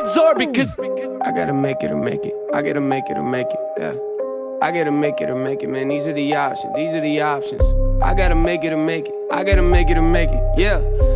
absorb it, cause I gotta make it or make it. I gotta make it or make it, yeah. I gotta make it or make it, man. These are the options. These are the options. I gotta make it or make it. I gotta make it or make it, yeah.